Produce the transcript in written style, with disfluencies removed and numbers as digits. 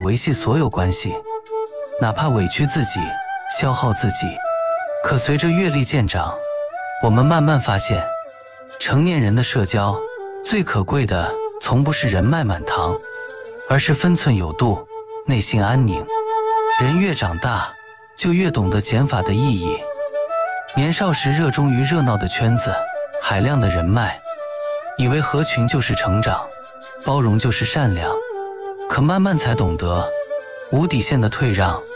维系所有关系，哪怕委屈自己，消耗自己。可随着阅历渐长，我们慢慢发现，成年人的社交最可贵的从不是人脉满堂，而是分寸有度，内心安宁。人越长大，就越懂得减法的意义。年少时热衷于热闹的圈子，海量的人脉，以为合群就是成长，包容就是善良。可慢慢才懂得，无底线的退让